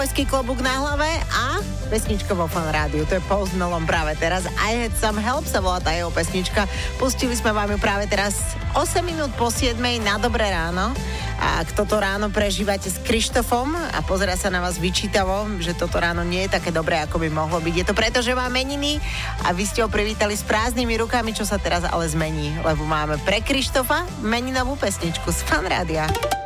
Pojský klobúk na hlave a pesnička vo Fan Rádiu. To je Post Malone práve teraz. I Had Some Help sa volá tá jeho pesnička. Pustili sme vám ju práve teraz 8 minút po 7 na Dobré ráno. A ak toto ráno prežívate s Krištofom a pozerá sa na vás vyčítavo, že toto ráno nie je také dobré, ako by mohlo byť. Je to preto, že má meniny a vy ste ho privítali s prázdnymi rukami, čo sa teraz ale zmení, lebo máme pre Krištofa meninovú pesničku z Fan Rádia.